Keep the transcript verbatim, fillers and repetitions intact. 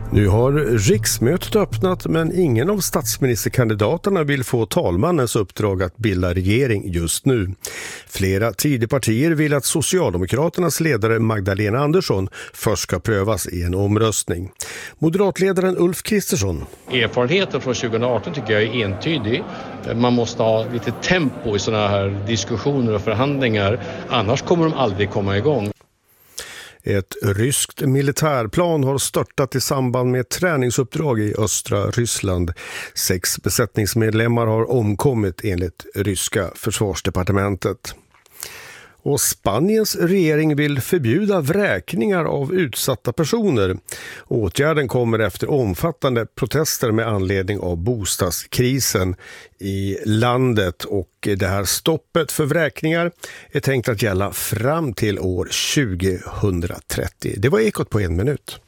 Nu har riksmötet öppnat, men ingen av statsministerkandidaterna vill få talmannens uppdrag att bilda regering just nu. Flera Tidöpartier vill att Socialdemokraternas ledare Magdalena Andersson först ska prövas i en omröstning. Moderatledaren Ulf Kristersson. Erfarenheten från tjugoarton tycker jag är entydig. Man måste ha lite tempo i sådana här diskussioner och förhandlingar, annars kommer de aldrig komma igång. Ett ryskt militärplan har störtat i samband med ett träningsuppdrag i östra Ryssland. Sex besättningsmedlemmar har omkommit enligt ryska försvarsdepartementet. Och Spaniens regering vill förbjuda vräkningar av utsatta personer. Åtgärden kommer efter omfattande protester med anledning av bostadskrisen i landet, och det här stoppet för vräkningar är tänkt att gälla fram till år tjugohundratrettio. Det var Ekot på en minut.